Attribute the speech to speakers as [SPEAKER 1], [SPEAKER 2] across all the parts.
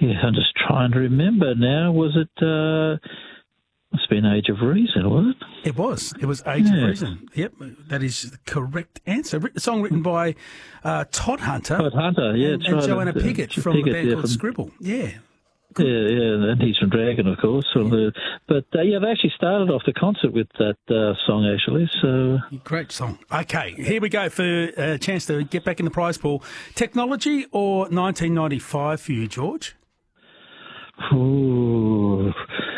[SPEAKER 1] Yeah, I'm just trying to remember now. Was it... must have been Age of Reason, was it?
[SPEAKER 2] It was. It was Age of Reason. Yep, that is the correct answer. A song written by Todd Hunter.
[SPEAKER 1] Todd Hunter, yeah,
[SPEAKER 2] and Joanna Piggott from the band called Scribble. Yeah.
[SPEAKER 1] Yeah, and he's from Dragon, of course. But they actually started off the concert with that song, actually. So
[SPEAKER 2] great song. Okay, here we go for a chance to get back in the prize pool. Technology or 1995 for you, George?
[SPEAKER 1] Ooh.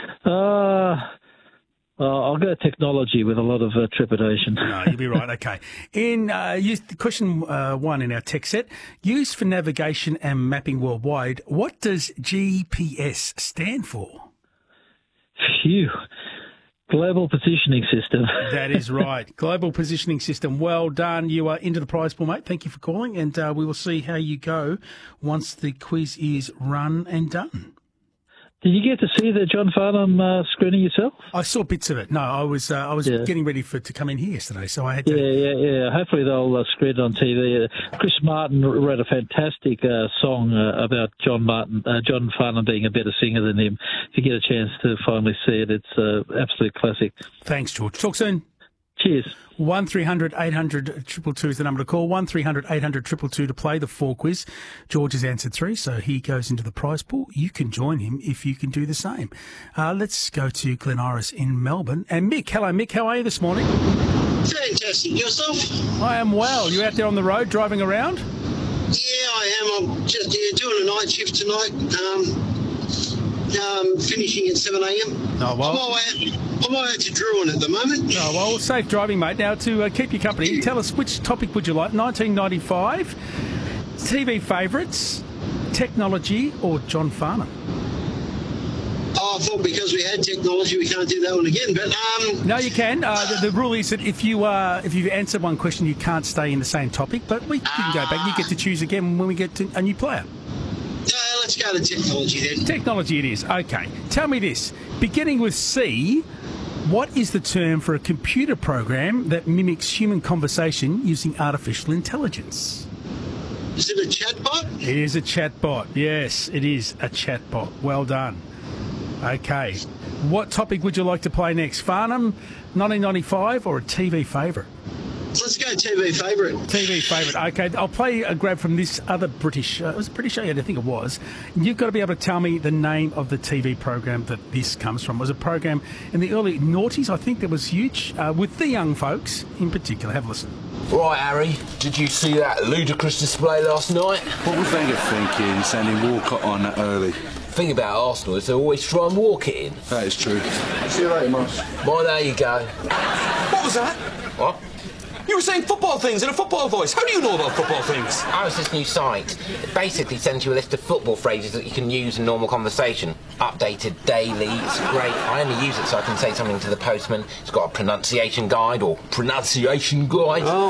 [SPEAKER 1] I'll go technology with a lot of trepidation.
[SPEAKER 2] No, you'll be right. Okay. In question 1 in our tech set, used for navigation and mapping worldwide, what does GPS stand for?
[SPEAKER 1] Phew. Global Positioning System.
[SPEAKER 2] That is right. Global Positioning System. Well done. You are into the prize pool, mate. Thank you for calling, and we will see how you go once the quiz is run and done.
[SPEAKER 1] Did you get to see the John Farnham screening yourself?
[SPEAKER 2] I saw bits of it. No, I was getting ready to come in here yesterday, so I had to.
[SPEAKER 1] Yeah. Hopefully they'll screen it on TV. Chris Martin wrote a fantastic song about John Farnham being a better singer than him. If you get a chance to finally see it, it's an absolute classic.
[SPEAKER 2] Thanks, George. Talk soon.
[SPEAKER 1] Cheers.
[SPEAKER 2] 1300 800 222 is the number to call. 1300 800 222 to play the 4 quiz. George has answered 3, so he goes into the prize pool. You can join him if you can do the same. Let's go to Glen Iris in Melbourne. And Mick, hello Mick, how are you this morning?
[SPEAKER 3] Fantastic. Yourself?
[SPEAKER 2] I am well. You out there on the road driving around?
[SPEAKER 3] Yeah, I am. I'm just doing a night shift tonight. Finishing at 7 a.m.
[SPEAKER 2] Oh, well.
[SPEAKER 3] I'm on my way to Druin at the moment.
[SPEAKER 2] Oh, well, safe driving, mate. Now, to keep you company, tell us which topic would you like? 1995, TV favourites, technology, or John Farnham?
[SPEAKER 3] Oh, I thought because we had technology, we can't do that one again. But
[SPEAKER 2] no, you can. The rule is that if you've answered one question, you can't stay in the same topic. But we can go back. You get to choose again when we get to a new player.
[SPEAKER 3] Let's go to technology then.
[SPEAKER 2] Technology it is. Okay. Tell me this. Beginning with C, what is the term for a computer program that mimics human conversation using artificial intelligence?
[SPEAKER 3] Is it a chatbot?
[SPEAKER 2] It is a chatbot. Yes, it is a chatbot. Well done. Okay. What topic would you like to play next? Farnham, 1995, or a TV favourite?
[SPEAKER 3] Let's go TV favourite.
[SPEAKER 2] TV favourite. Okay, I'll play a grab from this other British... it was a British show, I think it was. You've got to be able to tell me the name of the TV program that this comes from. It was a program in the early noughties, I think, that was huge, with the young folks in particular. Have a listen.
[SPEAKER 4] Right, Harry, did you see that ludicrous display last night?
[SPEAKER 5] What was Wenger thinking, sending Walcott on that early?
[SPEAKER 4] The thing about Arsenal is they always try and walk it in.
[SPEAKER 5] That is true. See you later, Moss.
[SPEAKER 4] Well, there you go.
[SPEAKER 6] What was that?
[SPEAKER 4] What?
[SPEAKER 6] You were saying football things in a football voice. How do you know about football things?
[SPEAKER 4] Oh, it's this new site. It basically sends you a list of football phrases that you can use in normal conversation. Updated daily. It's great. I only use it so I can say something to the postman. It's got a pronunciation guide or pronunciation guide.
[SPEAKER 6] Oh.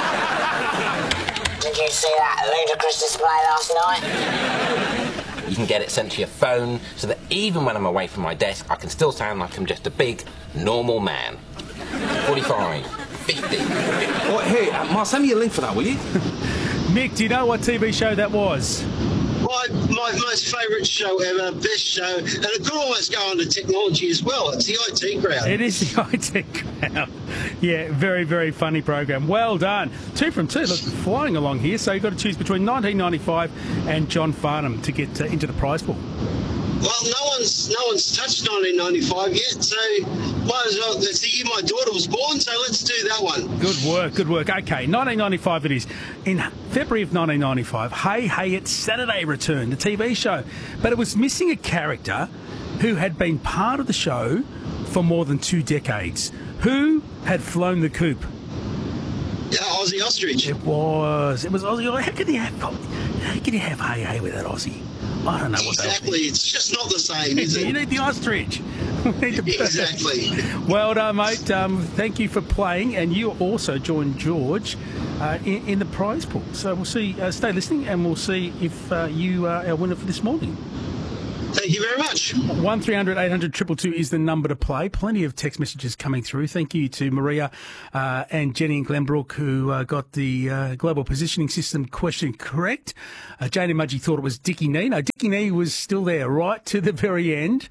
[SPEAKER 7] Did you see that ludicrous display last night?
[SPEAKER 4] You can get it sent to your phone so that even when I'm away from my desk, I can still sound like I'm just a big, normal man. 45. 50.
[SPEAKER 6] Oh, hey, Mark, send me a link for that, will you?
[SPEAKER 2] Mick, do you know what TV show that was?
[SPEAKER 3] My most favourite show ever, best show, and it could almost go on to technology as well. It's the IT Crowd.
[SPEAKER 2] It is the IT Crowd. Yeah, very, very funny program. Well done. 2 from 2. Look, flying along here. So you've got to choose between 1995 and John Farnham to get into the prize pool.
[SPEAKER 3] Well, no one's touched 1995 yet, so might as well. It's the year my daughter was born, so let's do that one.
[SPEAKER 2] Good work, good work. Okay, 1995 it is. In February of 1995, Hey Hey It's Saturday returned, the TV show. But it was missing a character who had been part of the show for more than 2 decades. Who had flown the coop?
[SPEAKER 3] Aussie Ostrich.
[SPEAKER 2] It was Aussie. How can you have Hey Hey with that Aussie? I don't know what
[SPEAKER 3] exactly. It's just not the same, is it?
[SPEAKER 2] You need the ostrich.
[SPEAKER 3] Exactly.
[SPEAKER 2] Well done, mate. Thank you for playing, and you also joined George in the prize pool. So we'll see. Stay listening, and we'll see if you are our winner for this morning.
[SPEAKER 3] Thank you very much.
[SPEAKER 2] 1300 800 222 is the number to play. Plenty of text messages coming through. Thank you to Maria and Jenny and Glenbrook who got the global positioning system question correct. Jane and Mudgee thought it was Dickie Knee. No, Dickie Knee was still there right to the very end.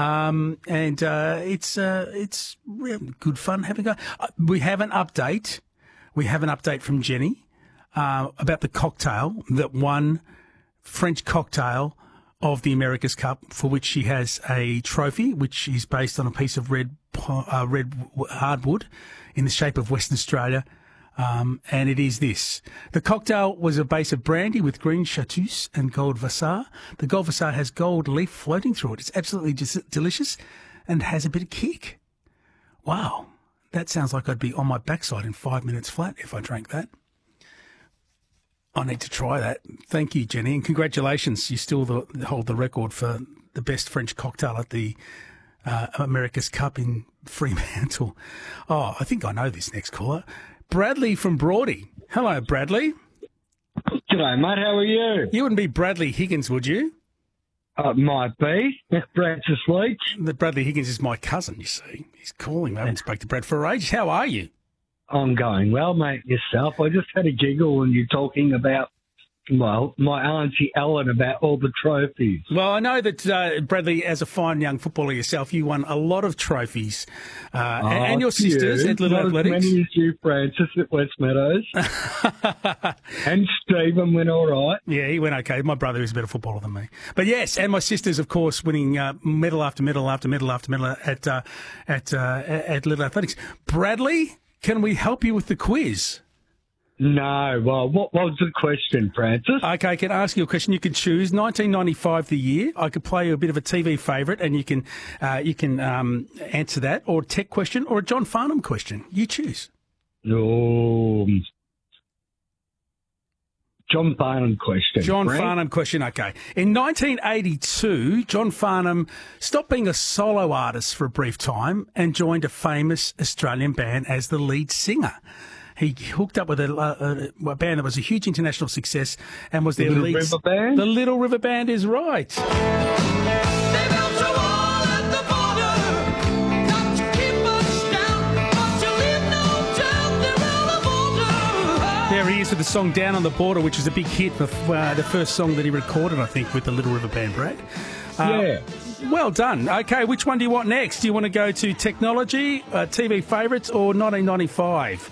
[SPEAKER 2] It's good fun having a go. We have an update. We have an update from Jenny about the cocktail that won French cocktail of the America's Cup, for which she has a trophy, which is based on a piece of red hardwood in the shape of Western Australia. And it is this. The cocktail was a base of brandy with green chartreuse and gold Vassar. The gold Vassar has gold leaf floating through it. It's absolutely delicious and has a bit of kick. Wow. That sounds like I'd be on my backside in 5 minutes flat if I drank that. I need to try that. Thank you, Jenny, and congratulations. You still hold the record for the best French cocktail at the America's Cup in Fremantle. Oh, I think I know this next caller. Bradley from Broady. Hello, Bradley.
[SPEAKER 8] G'day, mate. How are you?
[SPEAKER 2] You wouldn't be Bradley Higgins, would you?
[SPEAKER 8] Might be. Francis Leach.
[SPEAKER 2] Bradley Higgins is my cousin, you see. He's calling. I haven't spoken to Brad for ages. How are you?
[SPEAKER 8] I'm going well, mate. Yourself? I just had a giggle when you're talking about, well, my auntie Ellen about all the trophies.
[SPEAKER 2] Well, I know that, Bradley, as a fine young footballer yourself, you won a lot of trophies. And your sisters at Little Athletics.
[SPEAKER 8] Not as many as you, Francis, at West Meadows. And Stephen went all right.
[SPEAKER 2] Yeah, he went okay. My brother is a better footballer than me. But yes, and my sisters, of course, winning medal after medal after medal after medal at Little Athletics. Bradley, can we help you with the quiz?
[SPEAKER 8] No. Well, what was the question, Francis?
[SPEAKER 2] Okay, I can ask you a question. You can choose 1995 the year. I could play you a bit of a TV favourite, and you can answer that, or a tech question, or a John Farnham question. You choose.
[SPEAKER 8] John Farnham question.
[SPEAKER 2] John Farnham question, okay. In 1982, John Farnham stopped being a solo artist for a brief time and joined a famous Australian band as the lead singer. He hooked up with a band that was a huge international success and was their lead.
[SPEAKER 8] Little River Band?
[SPEAKER 2] The Little River Band is right. There he is with the song Down on the Border, which is a big hit, the first song that he recorded, I think, with the Little River Band, Brad.
[SPEAKER 8] Yeah.
[SPEAKER 2] Well done. Okay, which one do you want next? Do you want to go to technology, TV favourites, or 1995?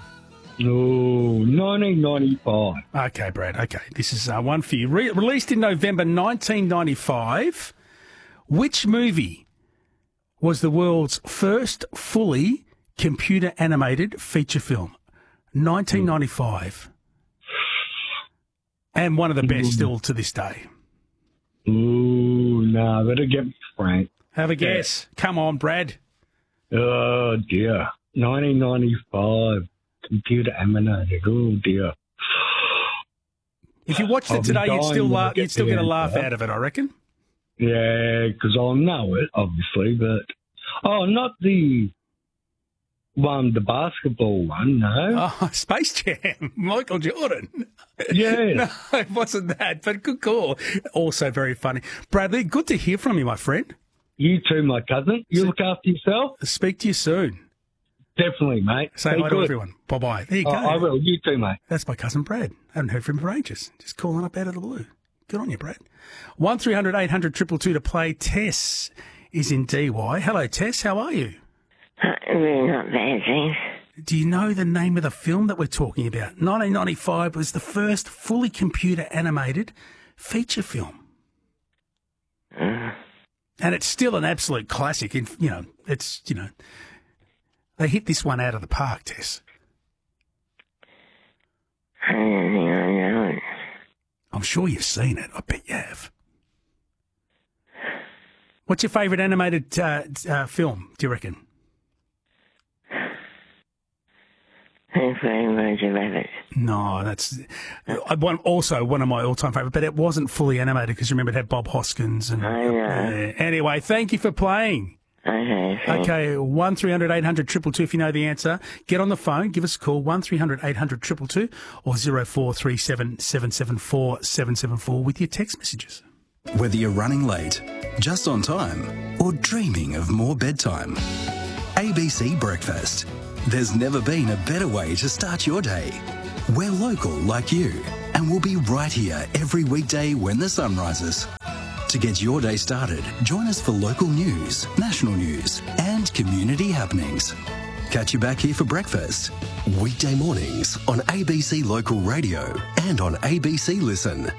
[SPEAKER 8] 1995.
[SPEAKER 2] Okay, Brad. Okay, this is one for you. Released in November 1995, which movie was the world's first fully computer-animated feature film? 1995. And one of the best still to this day.
[SPEAKER 8] No, better get Frank.
[SPEAKER 2] Have a guess. Come on, Brad.
[SPEAKER 8] Oh, dear. 1995. Computer animated. Oh, dear.
[SPEAKER 2] If you watched it today, you'd still get a laugh out of it, I reckon.
[SPEAKER 8] Yeah, because I'll know it, obviously, but... Oh, not the one, the basketball one, no.
[SPEAKER 2] Oh, Space Jam, Michael Jordan.
[SPEAKER 8] Yeah.
[SPEAKER 2] No, it wasn't that, but good call. Also very funny. Bradley, good to hear from you, my friend.
[SPEAKER 8] You too, my cousin. You look after yourself.
[SPEAKER 2] Speak to you soon.
[SPEAKER 8] Definitely, mate.
[SPEAKER 2] Say hi to everyone. Bye-bye. There you go.
[SPEAKER 8] I will. You too, mate.
[SPEAKER 2] That's my cousin Brad. I haven't heard from him for ages. Just calling up out of the blue. Good on you, Brad. 1300 800 222 to play. Tess is in DY. Hello, Tess. How are you?
[SPEAKER 7] Not bad, thanks.
[SPEAKER 2] Do you know the name of the film that we're talking about? 1995 was the first fully computer-animated feature film. And it's still an absolute classic. They hit this one out of the park, Tess.
[SPEAKER 7] I don't think I know it.
[SPEAKER 2] I'm sure you've seen it. I bet you have. What's your favourite animated film, do you reckon?
[SPEAKER 7] Roger Rabbit.
[SPEAKER 2] No, that's also one of my all-time favourite, but it wasn't fully animated because remember it had Bob Hoskins. And,
[SPEAKER 7] I know.
[SPEAKER 2] Anyway, thank you for playing. Okay, 1300 800 222 if you know the answer. Get on the phone, give us a call, 1300 800 222 or 0437 774 774 with your text messages.
[SPEAKER 9] Whether you're running late, just on time, or dreaming of more bedtime. ABC Breakfast. There's never been a better way to start your day. We're local like you, and we'll be right here every weekday when the sun rises. To get your day started, join us for local news, national news, and community happenings. Catch you back here for breakfast.
[SPEAKER 10] Weekday mornings on ABC Local Radio and on ABC Listen.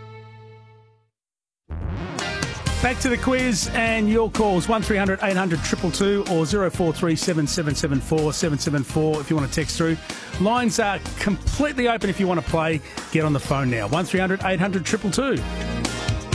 [SPEAKER 2] Back to the quiz and your calls, 1300 800 222 or 0437 774 774 if you want to text through. Lines are completely open if you want to play. Get on the phone now, 1300 800 222.